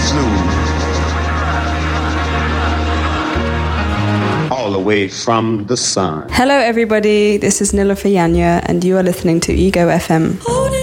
flew all the way from the sun. Hello everybody, this is Nilofer Yanya and you are listening to Ego FM.